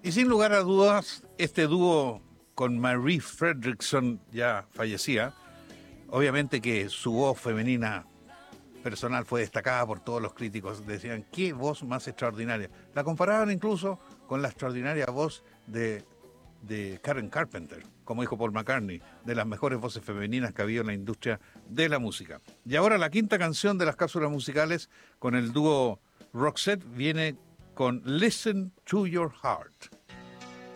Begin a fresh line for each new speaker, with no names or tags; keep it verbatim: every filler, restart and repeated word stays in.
Y sin lugar a dudas, este dúo con Marie Fredriksson, ya fallecida, obviamente que su voz femenina personal fue destacada por todos los críticos. Decían, qué voz más extraordinaria. La comparaban incluso con la extraordinaria voz de, de Karen Carpenter, como dijo Paul McCartney, de las mejores voces femeninas que ha habido en la industria de la música. Y ahora la quinta canción de las cápsulas musicales con el dúo Roxette viene con Listen to Your Heart.